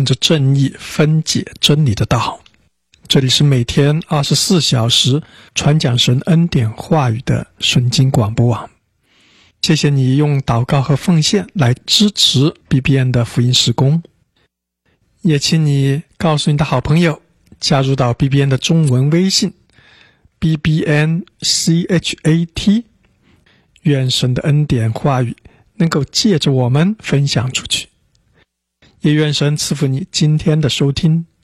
着正义分解真理的道。这里是每天24小时传讲神恩典话语的圣经广播网。谢谢你用祷告和奉献来支持 BBN 的福音事工，也请你告诉你的好朋友加入到 BBN 的中文微信 BBNCHAT。 愿神的恩典话语能够借着我们分享出去，也愿神赐福你今天的收听。